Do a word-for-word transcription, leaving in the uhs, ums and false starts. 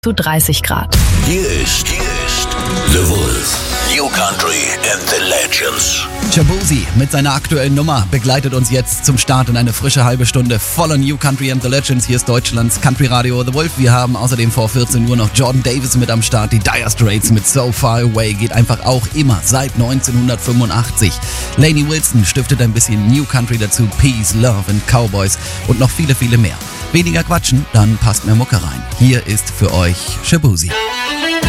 zu dreißig Grad. Hier ist, hier ist The Wolf. New Country and the Legends. Shaboozey mit seiner aktuellen Nummer begleitet uns jetzt zum Start in eine frische halbe Stunde voller New Country and the Legends. Hier ist Deutschlands Country Radio The Wolf. Wir haben außerdem vor vierzehn Uhr noch Jordan Davis mit am Start. Die Dire Straits mit So Far Away geht einfach auch immer seit neunzehnhundertfünfundachtzig. Lainey Wilson stiftet ein bisschen New Country dazu. Peace, Love and Cowboys und noch viele, viele mehr. Weniger quatschen, dann passt mehr Mucke rein. Hier ist für euch Shaboozey.